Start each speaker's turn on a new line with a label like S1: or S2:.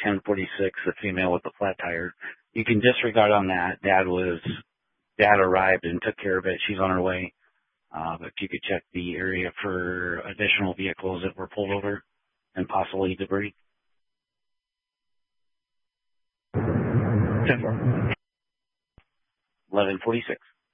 S1: 1046, the female with the flat tire. You can disregard on that. Dad arrived and took care of it. She's on her way. But if you could check the area for additional vehicles that were pulled over and possibly debris.
S2: 10-4.
S1: 1146.